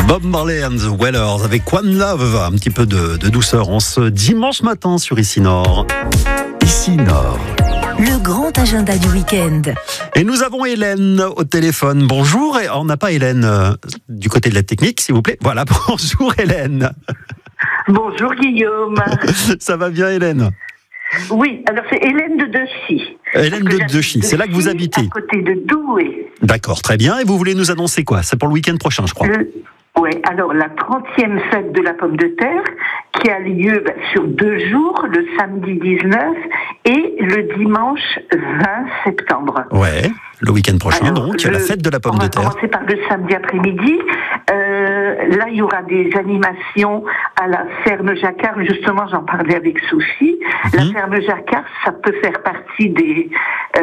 Bob Marley and the Wailers avec One Love, un petit peu de douceur en ce dimanche matin sur Ici Nord. Ici Nord. Le grand agenda du week-end. Et nous avons Hélène au téléphone. Bonjour. Et on n'a pas Hélène du côté de la technique, s'il vous plaît. Voilà, bonjour Hélène. Bonjour Guillaume. Ça va bien Hélène? Oui, alors c'est Hélène de Dechy. Hélène de Dechy, c'est là que vous habitez. À côté de Douai. D'accord, très bien. Et vous voulez nous annoncer quoi? C'est pour le week-end prochain, je crois. Oui, alors la 30e fête de la pomme de terre qui a lieu sur 2 jours, le samedi 19 et le dimanche 20 septembre. Ouais, le week-end prochain, alors, donc, la fête de la pomme de terre. On va commencer par le samedi après-midi. Là, il y aura des animations à la ferme Jacquard. Justement, j'en parlais avec Sophie. La ferme Jacquard, ça peut faire partie du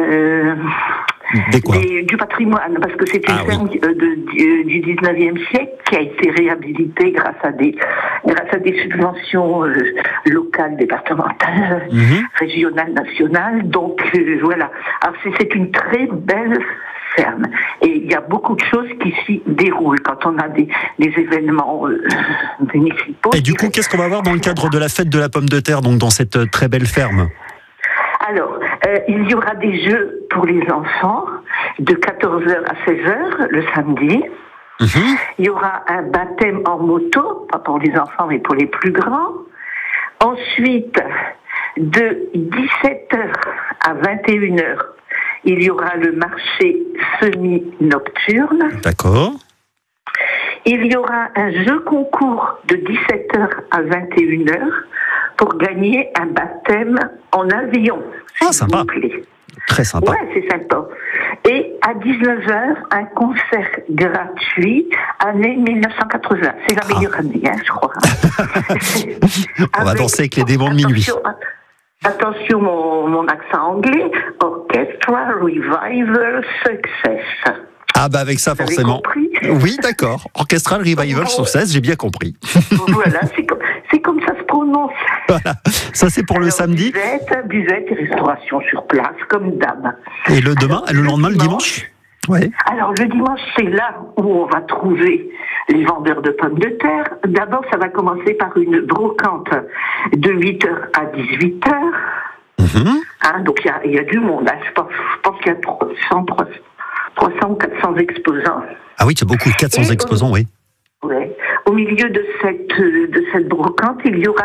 patrimoine, parce que c'est une ferme du 19e siècle qui a été réhabilitée grâce à des subventions locales, départementales, régionales, nationales. Donc voilà. Alors c'est une très belle ferme. Et il y a beaucoup de choses qui s'y déroulent quand on a des événements municipaux. Et du coup, qu'est-ce qu'on va voir dans le cadre de la fête de la pomme de terre, donc dans cette très belle ferme? Alors, il y aura des jeux pour les enfants de 14h à 16h le samedi. Il y aura un baptême en moto, pas pour les enfants mais pour les plus grands. Ensuite, de 17h à 21h, il y aura le marché semi-nocturne. D'accord. Il y aura un jeu concours de 17h à 21h pour gagner un baptême en avion. Ah, sympa. Très sympa. Ouais, c'est sympa. Et à 19h, un concert gratuit, année 1980. C'est la meilleure année, je crois. On va danser avec les démons de minuit. Attention, mon accent anglais. Orchestra Revival Success. Ah bah avec ça forcément. Oui, d'accord. Orchestral Revival Success, j'ai bien compris. Voilà, c'est comme ça se prononce. Voilà. Ça c'est pour le samedi. Buvette et restauration sur place, comme d'hab. Et le lendemain, le dimanche? Ouais. Alors le dimanche, c'est là où on va trouver les vendeurs de pommes de terre. D'abord, ça va commencer par une brocante de 8h à 18h. Donc il y a du monde. Je pense qu'il y a 300 ou 400 exposants. Ah oui, c'est beaucoup, 400 exposants, oui. Ouais. Au milieu de cette brocante, il y aura